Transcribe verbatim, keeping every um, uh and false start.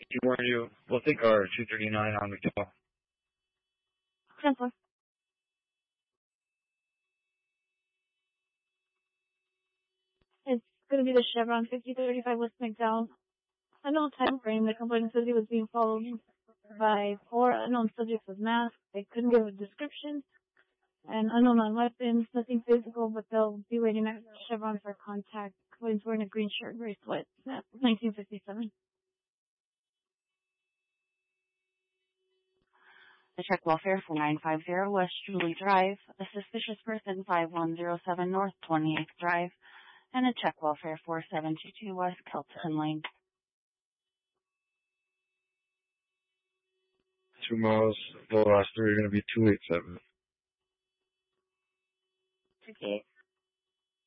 He warned you. We'll take our two thirty-nine on McDowell. ten four. It's going to be the Chevron fifty thirty-five West McDowell. Unknown time frame. The complainant says he was being followed by four unknown subjects with masks. They couldn't give a description. And unknown on weapons. Nothing physical, but they'll be waiting at Chevron for contact. Complainant's wearing a green shirt, gray sweat. nineteen fifty-seven. The check welfare for nine five zero West Julie Drive. A suspicious person five one zero seven North twenty-eighth Drive. And a check welfare for seven two two West Kelton Lane. Two miles. The last three are going to be two eight seven. Okay.